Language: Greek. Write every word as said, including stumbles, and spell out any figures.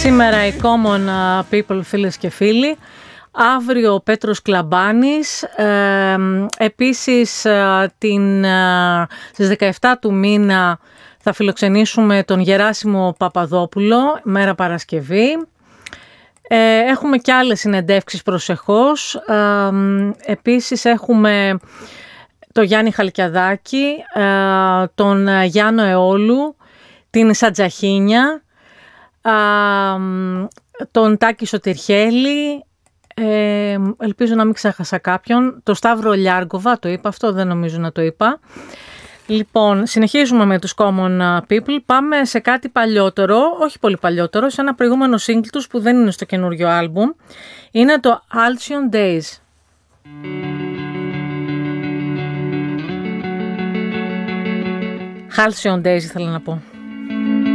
Σήμερα οι Common People, φίλες και φίλοι. Αύριο ο Πέτρος Κλαμπάνης. Ε, επίσης την, στις δεκαεφτά του μήνα θα φιλοξενήσουμε τον Γεράσιμο Παπαδόπουλο, μέρα Παρασκευή. Ε, έχουμε και άλλες συνεντεύξεις προσεχώς. Ε, επίσης έχουμε τον Γιάννη Χαλκιαδάκη, ε, τον Γιάννο Εόλου, την Σατζαχίνια, ε, τον Τάκη Σωτηρχέλη, ε, ελπίζω να μην ξέχασα κάποιον, τον Σταύρο Λιάργκοβα, το είπα αυτό, δεν νομίζω να το είπα. Λοιπόν, συνεχίζουμε με τους Common People, πάμε σε κάτι παλιότερο, όχι πολύ παλιότερο, σε ένα προηγούμενο single τους που δεν είναι στο καινούριο άλμπουμ, είναι το Halcyon Days. Halcyon Days ήθελα να πω.